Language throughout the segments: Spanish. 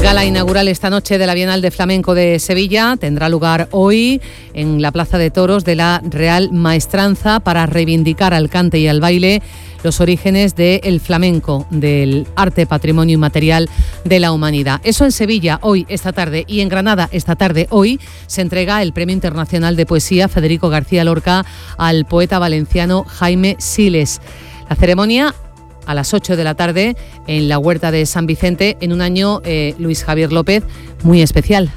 Gala inaugural esta noche de la Bienal de Flamenco de Sevilla tendrá lugar hoy en la Plaza de Toros de la Real Maestranza para reivindicar al cante y al baile los orígenes del flamenco, del arte patrimonio inmaterial de la humanidad. Eso en Sevilla hoy, esta tarde, y en Granada esta tarde, hoy, se entrega el Premio Internacional de Poesía Federico García Lorca al poeta valenciano Jaime Siles. La ceremonia a las 8 de la tarde en la Huerta de San Vicente, en un año, Luis Javier López, muy especial.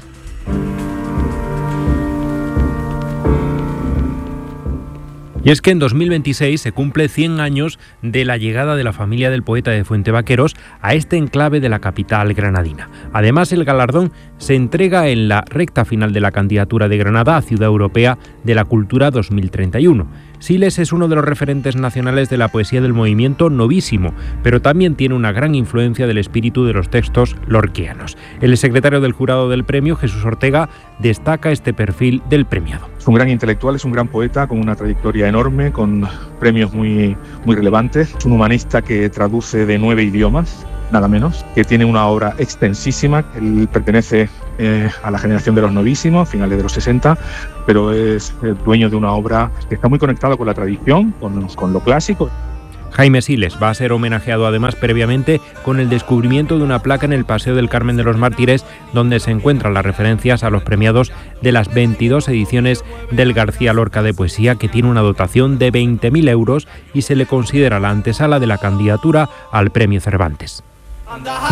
Y es que en 2026 se cumple 100 años de la llegada de la familia del poeta de Fuentevaqueros a este enclave de la capital granadina. Además, el galardón se entrega en la recta final de la candidatura de Granada a Ciudad Europea de la Cultura 2031. Siles es uno de los referentes nacionales de la poesía del movimiento novísimo, pero también tiene una gran influencia del espíritu de los textos lorquianos. El secretario del jurado del premio, Jesús Ortega, destaca este perfil del premiado. Es un gran intelectual, es un gran poeta con una trayectoria enorme, con premios muy relevantes. Es un humanista que traduce de 9 idiomas, nada menos, que tiene una obra extensísima. Él pertenece a la generación de los novísimos, finales de los 60, pero es el dueño de una obra que está muy conectada con la tradición, con lo clásico. Jaime Siles va a ser homenajeado además previamente con el descubrimiento de una placa en el Paseo del Carmen de los Mártires, donde se encuentran las referencias a los premiados de las 22 ediciones del García Lorca de Poesía, que tiene una dotación de 20.000 euros y se le considera la antesala de la candidatura al Premio Cervantes.